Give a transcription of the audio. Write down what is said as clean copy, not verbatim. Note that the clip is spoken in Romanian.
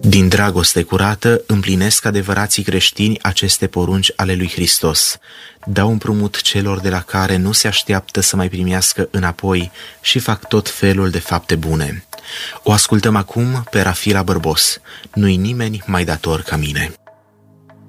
Din dragoste curată împlinesc adevărații creștini aceste porunci ale lui Hristos. Dau împrumut celor de la care nu se așteaptă să mai primească înapoi și fac tot felul de fapte bune. O ascultăm acum pe Rafila Bărbos. Nu-i nimeni mai dator ca mine.